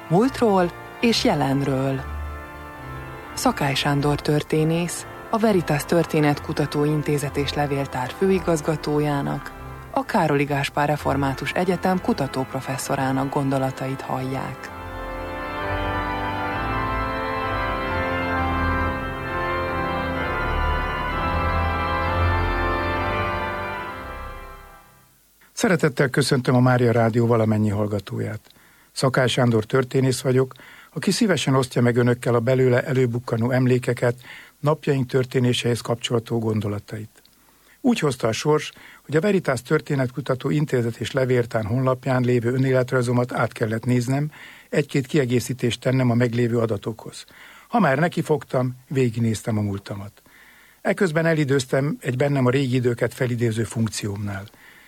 Múltról és jelenről. Szakály Sándor történész, a Veritas Történetkutató Intézet és Levéltár főigazgatójának, a Károli Gáspár Református Egyetem kutatóprofesszorának gondolatait hallják. Szeretettel köszöntöm a Mária Rádió valamennyi hallgatóját. Szakály Sándor történész vagyok, aki szívesen osztja meg önökkel a belőle előbukkanó emlékeket, napjaink történéséhez kapcsolható gondolatait. Úgy hozta a sors, hogy a Veritas Történetkutató Intézet és Levéltár honlapján lévő önéletrajzomat át kellett néznem, egy-két kiegészítést tennem a meglévő adatokhoz. Ha már nekifogtam, végignéztem a múltamat. Eközben elidőztem egy bennem a régi időket felidéző funkciómnál.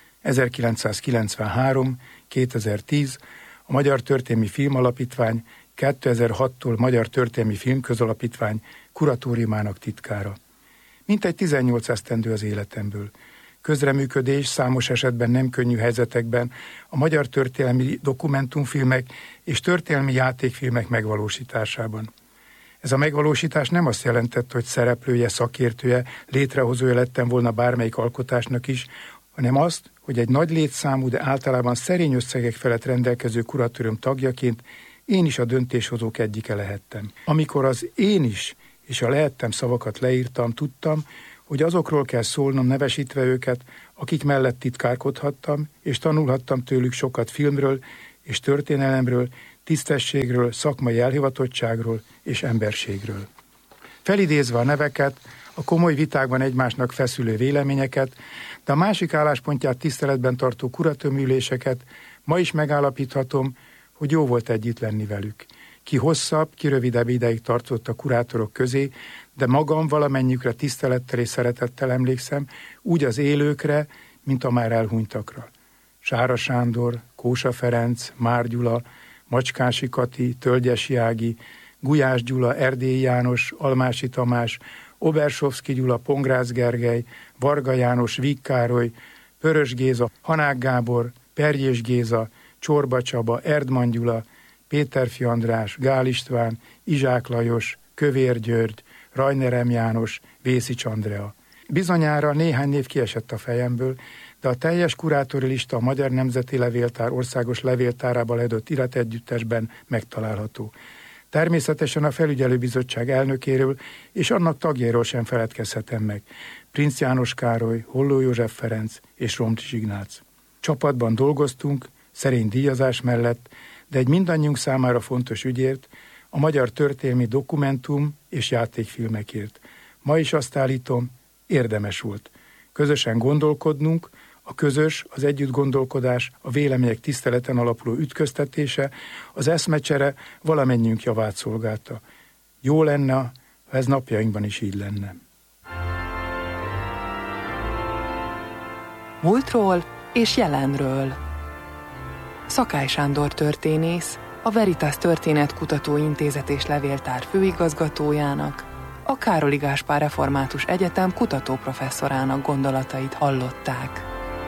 1993-2010 a Magyar Történelmi Filmalapítvány, 2006-tól Magyar Történelmi Filmközalapítvány kuratóriumának titkára. Mintegy 18 esztendő az életemből. Közreműködés számos esetben nem könnyű helyzetekben a magyar történelmi dokumentumfilmek és történelmi játékfilmek megvalósításában. Ez a megvalósítás nem azt jelentett, hogy szereplője, szakértője, létrehozója lettem volna bármelyik alkotásnak is, hanem azt, hogy egy nagy létszámú, de általában szerény összegek felett rendelkező kuratórium tagjaként én is a döntéshozók egyike lehettem. Amikor az én is és a lehettem szavakat leírtam, tudtam, hogy azokról kell szólnom, nevesítve őket, akik mellett titkárkodhattam, és tanulhattam tőlük sokat filmről és történelemről, tisztességről, szakmai elhivatottságról és emberségről. Felidézve a neveket, a komoly vitákban egymásnak feszülő véleményeket, de a másik álláspontját tiszteletben tartó kuratóriumüléseket, ma is megállapíthatom, hogy jó volt együtt lenni velük. Ki hosszabb, ki rövidebb ideig tartott a kurátorok közé, de magam valamennyikre tisztelettel és szeretettel emlékszem, úgy az élőkre, mint a már elhunytakra. Sára Sándor, Kósa Ferenc, Már Gyula, Macskási Kati, Tölgyesi Ági, Gulyás Gyula, Erdélyi János, Almási Tamás, Obersovszky Gyula, Pongrácz Gergely, Varga János, Víg Károly, Pörös Géza, Hanák Gábor, Perjés Géza, Csorba Csaba, Erdmann Gyula, Péterfi András, Gál István, Izsák Lajos, Kövér György, Rajner M. János, Vészics Andrea. Bizonyára néhány név kiesett a fejemből, de a teljes kurátori lista a Magyar Nemzeti Levéltár országos levéltárába ledött irategyüttesben megtalálható. Természetesen a felügyelőbizottság elnökéről és annak tagjairól sem feledkezhetem meg. Princ János Károly, Holló József Ferenc és Romtis Ignác. Csapatban dolgoztunk, szerény díjazás mellett, de egy mindannyiunk számára fontos ügyért, a magyar történelmi dokumentum és játékfilmekért. Ma is azt állítom, érdemes volt. Közösen gondolkodnunk, a közös, az együtt gondolkodás, a vélemények tiszteleten alapuló ütköztetése, az eszmecsere valamennyiünk javát szolgálta. Jó lenne, ha ez napjainkban is így lenne. Múltról és jelenről. Szakály Sándor történész, a Veritas Történetkutató Intézet és Levéltár főigazgatójának, a Károli Gáspár Református Egyetem kutatóprofesszorának gondolatait hallották.